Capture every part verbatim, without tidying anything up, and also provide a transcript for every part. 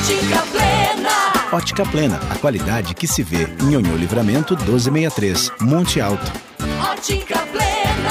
Ótica Plena. Ótica Plena, a qualidade que se vê. Em Nhonhô Livramento doze sessenta e três, Monte Alto. Ótica Plena.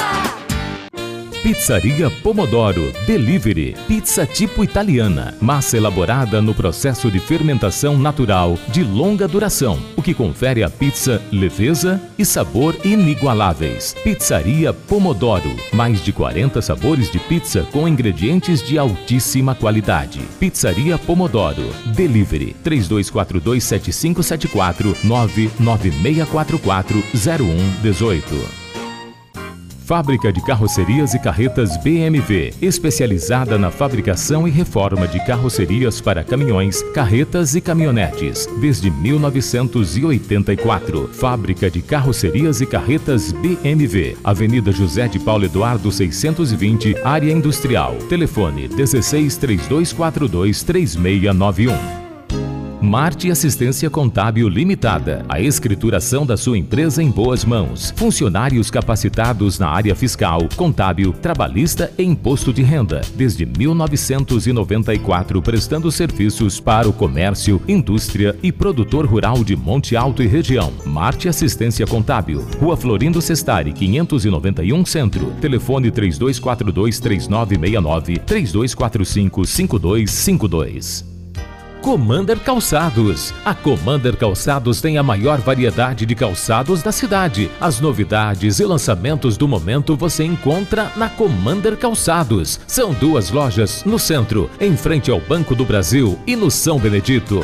Pizzaria Pomodoro Delivery. Pizza tipo italiana. Massa elaborada no processo de fermentação natural de longa duração, o que confere à pizza leveza e sabor inigualáveis. Pizzaria Pomodoro. Mais de quarenta sabores de pizza com ingredientes de altíssima qualidade. Pizzaria Pomodoro Delivery. três dois quatro dois sete cinco sete quatro, nove nove seis quatro quatro, zero um um oito. Fábrica de Carrocerias e Carretas B M W, especializada na fabricação e reforma de carrocerias para caminhões, carretas e caminhonetes, desde mil novecentos e oitenta e quatro. Fábrica de Carrocerias e Carretas B M W, Avenida José de Paulo Eduardo seiscentos e vinte, Área Industrial. Telefone dezesseis, três dois quatro dois, três seis nove um. Marte Assistência Contábil Limitada. A escrituração da sua empresa em boas mãos. Funcionários capacitados na área fiscal, contábil, trabalhista e imposto de renda. Desde mil novecentos e noventa e quatro, prestando serviços para o comércio, indústria e produtor rural de Monte Alto e região. Marte Assistência Contábil. Rua Florindo Sestari, quinhentos e noventa e um, Centro. Telefone três dois quatro dois, três nove seis nove, três dois quatro cinco, cinco dois cinco dois. Commander Calçados. A Commander Calçados tem a maior variedade de calçados da cidade. As novidades e lançamentos do momento você encontra na Commander Calçados. São duas lojas no centro, em frente ao Banco do Brasil e no São Benedito.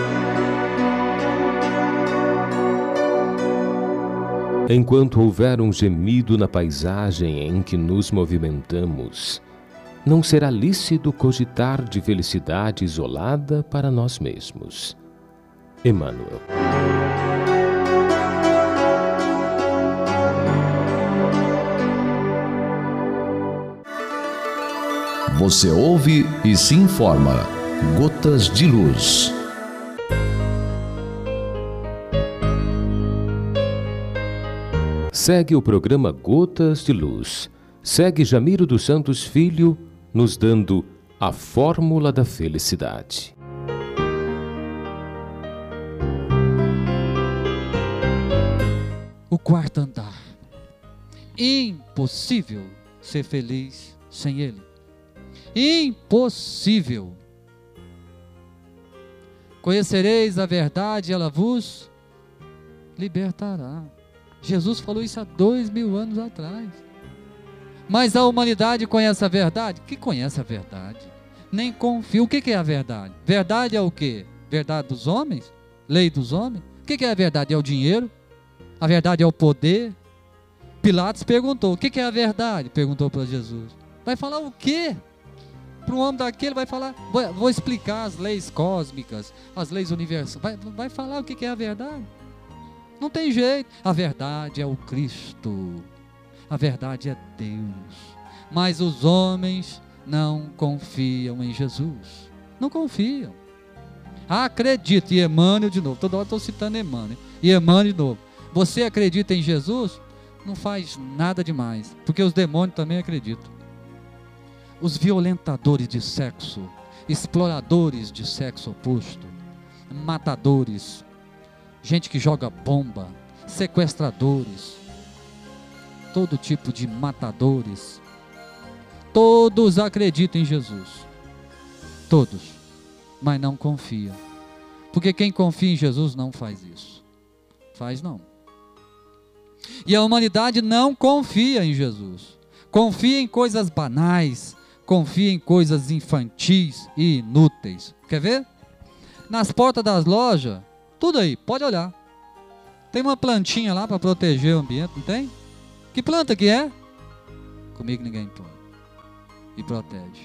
Enquanto houver um gemido na paisagem em que nos movimentamos, não será lícito cogitar de felicidade isolada para nós mesmos. Emmanuel. Você ouve e se informa. Gotas de Luz. Segue o programa Gotas de Luz. Segue Jamiro dos Santos Filho, nos dando a fórmula da felicidade. O quarto andar. Impossível ser feliz sem ele. Impossível. Conhecereis a verdade, ela vos libertará. Jesus falou isso há dois mil anos atrás. Mas a humanidade conhece a verdade? Que conhece a verdade? Nem confia. O que é a verdade? Verdade é o quê? Verdade dos homens? Lei dos homens? O que é a verdade? É o dinheiro? A verdade é o poder? Pilatos perguntou, o que é a verdade? Perguntou para Jesus. Vai falar o quê? Para um homem daquele vai falar, vou, vou explicar as leis cósmicas, as leis universais. Vai, vai falar o que é a verdade? Não tem jeito. A verdade é o Cristo. A verdade é Deus, mas os homens não confiam em Jesus, não confiam. Acredita, e Emmanuel de novo, toda hora estou citando Emmanuel, e Emmanuel de novo, você acredita em Jesus? Não faz nada demais, porque os demônios também acreditam. Os violentadores de sexo, exploradores de sexo oposto, matadores, gente que joga bomba, sequestradores, todo tipo de matadores, todos acreditam em Jesus, todos, mas não confiam, porque quem confia em Jesus não faz isso, faz não. E a humanidade não confia em Jesus, confia em coisas banais, confia em coisas infantis e inúteis. Quer ver? Nas portas das lojas, tudo aí, pode olhar, tem uma plantinha lá para proteger o ambiente, não tem? Que planta que é? Comigo ninguém pode. E protege.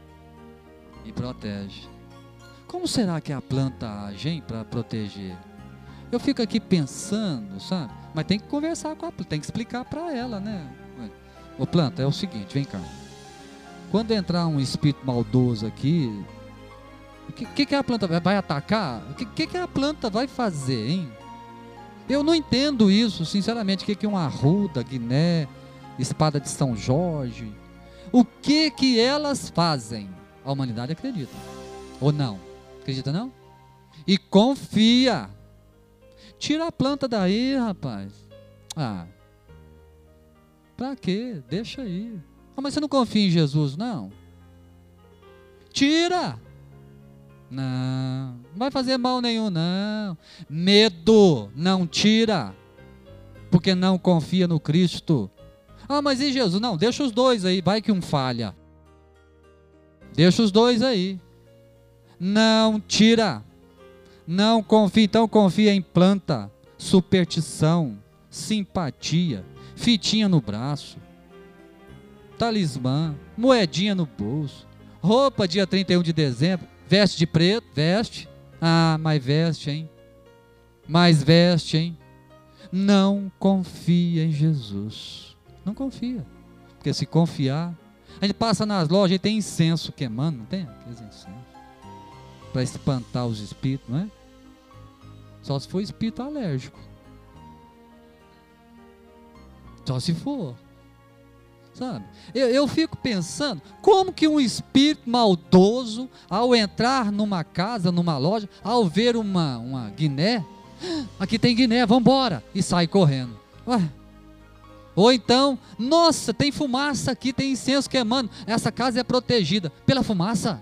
E protege. Como será que a planta age para proteger? Eu fico aqui pensando, sabe? Mas tem que conversar com a planta, tem que explicar para ela, né? Ô planta, é o seguinte, vem cá. Quando entrar um espírito maldoso aqui, o que, que, que a planta vai, vai atacar? O que, que, que a planta vai fazer, hein? Eu não entendo isso, sinceramente, o que é uma arruda, guiné, espada de São Jorge? O que que elas fazem? A humanidade acredita, ou não? Acredita não? E confia. Tira a planta daí, rapaz. Ah, pra quê? Deixa aí. Ah, mas você não confia em Jesus, não? Tira. Não, não vai fazer mal nenhum, não. Medo não tira, porque não confia no Cristo. Ah, mas e Jesus? Não, deixa os dois aí, vai que um falha. Deixa os dois aí. Não tira. Não confia, então confia em planta, superstição, simpatia, fitinha no braço, talismã, moedinha no bolso, roupa dia trinta e um de dezembro, veste de preto, veste, ah, mas veste, hein, mas veste, hein, não confia em Jesus, não confia, porque se confiar, a gente passa nas lojas e tem incenso queimando, não tem aqueles incensos, para espantar os espíritos, não é? Só se for espírito alérgico. Só se for. Sabe? Eu, eu fico pensando, como que um espírito maldoso, ao entrar numa casa, numa loja, ao ver uma, uma guiné, aqui tem guiné, vamos embora, e sai correndo. Ué. Ou então, nossa, tem fumaça aqui, tem incenso queimando, essa casa é protegida pela fumaça.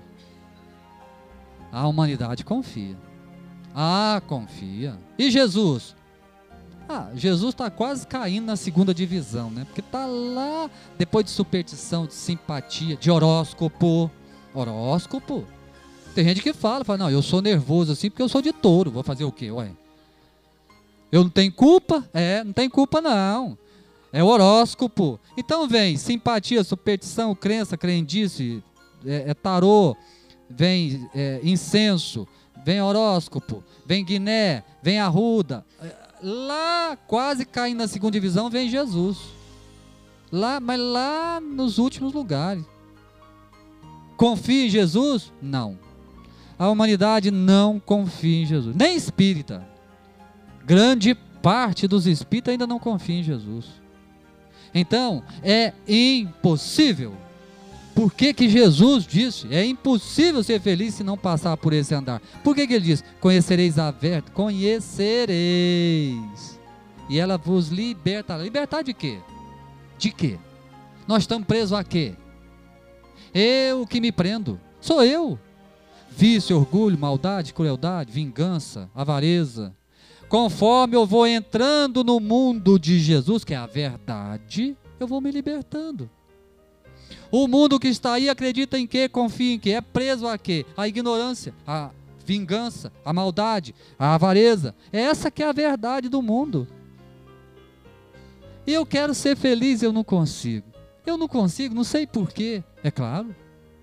A humanidade confia. Ah, confia. E Jesus? Ah, Jesus está quase caindo na segunda divisão, né? Porque está lá, depois de superstição, de simpatia, de horóscopo. Horóscopo. Tem gente que fala, fala, não, eu sou nervoso assim porque eu sou de touro. Vou fazer o quê? Ué? Eu não tenho culpa? É, não tem culpa não. É horóscopo. Então vem simpatia, superstição, crença, crendice, é, é tarô, vem é, incenso, vem horóscopo, vem guiné, vem arruda. Lá, quase caindo na segunda divisão, vem Jesus. Lá, mas lá nos últimos lugares. Confia em Jesus? Não. A humanidade não confia em Jesus. Nem espírita. Grande parte dos espíritas ainda não confia em Jesus. Então, é impossível. Por que que Jesus disse, é impossível ser feliz se não passar por esse andar? Por que que ele diz, conhecereis a verdade? Conhecereis. E ela vos libertará. Libertar de quê? De quê? Nós estamos presos a quê? Eu que me prendo. Sou eu. Vício, orgulho, maldade, crueldade, vingança, avareza. Conforme eu vou entrando no mundo de Jesus, que é a verdade, eu vou me libertando. O mundo que está aí acredita em quê? Confia em quê? É preso a quê? A ignorância, a vingança, a maldade, a avareza. Essa que é a verdade do mundo. E eu quero ser feliz, eu não consigo. Eu não consigo, não sei porquê. É claro.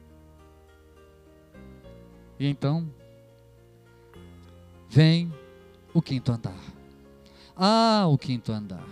E então, vem o quinto andar. Ah, o quinto andar.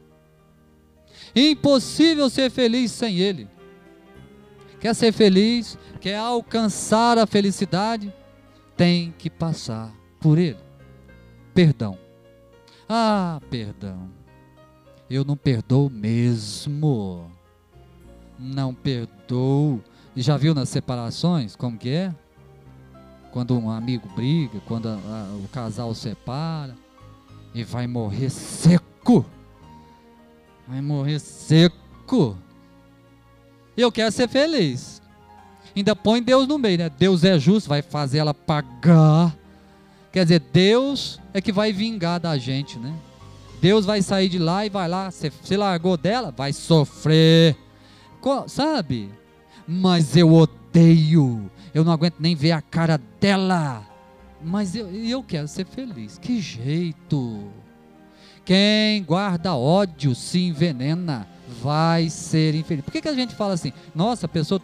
Impossível ser feliz sem ele. Quer ser feliz, quer alcançar a felicidade, tem que passar por ele. Perdão. Ah, perdão. Eu não perdoo mesmo. Não perdoo. E já viu nas separações como que é? Quando um amigo briga, quando a, a, o casal separa, e vai morrer seco. Vai morrer seco. Eu quero ser feliz. Ainda põe Deus no meio, né? Deus é justo, vai fazer ela pagar. Quer dizer, Deus é que vai vingar da gente, né? Deus vai sair de lá e vai lá, você, você largou dela, vai sofrer. Co- sabe? Mas eu odeio. Eu não aguento nem ver a cara dela. Mas eu, eu quero ser feliz. Que jeito? Quem guarda ódio se envenena, vai ser infeliz. Por que que a gente fala assim? Nossa, a pessoa